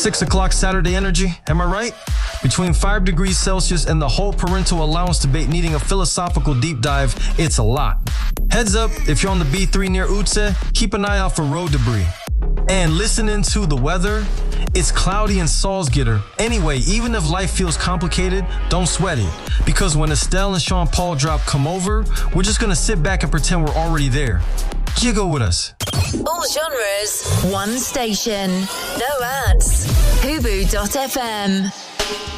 6 o'clock Saturday energy, am I right? Between 5 degrees Celsius and the whole parental allowance debate needing a philosophical deep dive, it's a lot. Heads up, if you're on the B3 near Utse, keep an eye out for road debris. And listening to the weather, it's cloudy in Salzgitter. Anyway, even if life feels complicated, don't sweat it. Because when Estelle and Sean Paul drop Come Over, we're just gonna sit back and pretend we're already there. Jiggle with us. All genres, one station, no ads. Hubu.fm.